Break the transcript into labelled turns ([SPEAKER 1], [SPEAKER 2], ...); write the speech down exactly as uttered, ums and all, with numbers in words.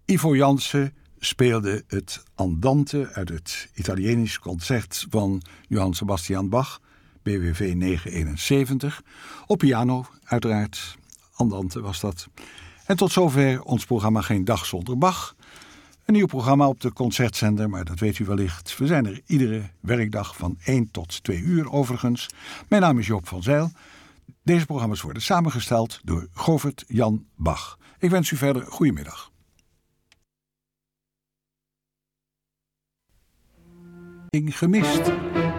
[SPEAKER 1] Ivo Jansen speelde het Andante uit het Italienisch concert van Johann Sebastian Bach, B W V negen eenenzeventig, op piano, uiteraard. Andante was dat. En tot zover ons programma Geen Dag Zonder Bach. Een nieuw programma op de Concertzender, maar dat weet u wellicht. We zijn er iedere werkdag van één tot twee uur overigens. Mijn naam is Joop van Zijl. Deze programma's worden samengesteld door Govert Jan Bach. Ik wens u verder goedemiddag. Gemist.